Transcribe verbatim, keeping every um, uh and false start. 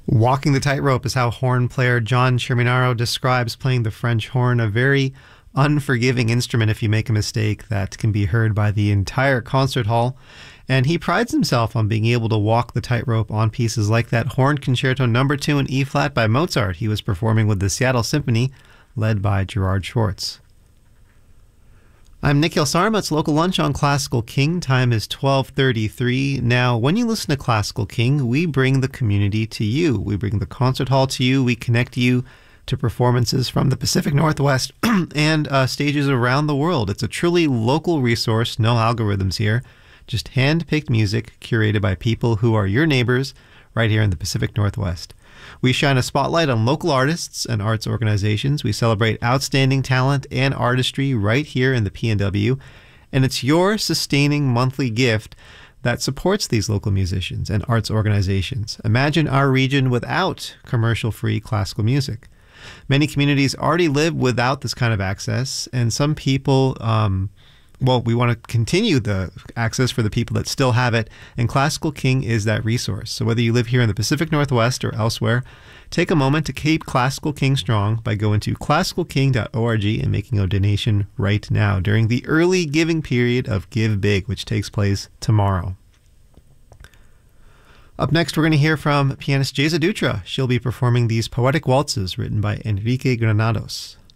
Walking the tightrope is how horn player John Cherminaro describes playing the French horn, a very unforgiving instrument if you make a mistake that can be heard by the entire concert hall. And he prides himself on being able to walk the tightrope on pieces like that Horn Concerto number two in E-flat by Mozart he was performing with the Seattle Symphony, led by Gerard Schwartz. I'm Nikhil Sarma. It's Local Lunch on Classical King. Time is twelve thirty-three. Now, when you listen to Classical King, we bring the community to you. We bring the concert hall to you. We connect you to performances from the Pacific Northwest and uh, stages around the world. It's a truly local resource, no algorithms here. Just hand-picked music curated by people who are your neighbors right here in the Pacific Northwest. We shine a spotlight on local artists and arts organizations. We celebrate outstanding talent and artistry right here in the P N W. And it's your sustaining monthly gift that supports these local musicians and arts organizations. Imagine our region without commercial-free classical music. Many communities already live without this kind of access, and some people... Um, Well, we want to continue the access for the people that still have it, and Classical King is that resource. So whether you live here in the Pacific Northwest or elsewhere, take a moment to keep Classical King strong by going to classical king dot org and making a donation right now during the early giving period of Give Big, which takes place tomorrow. Up next, we're going to hear from pianist Geza Dutra. She'll be performing these poetic waltzes written by Enrique Granados.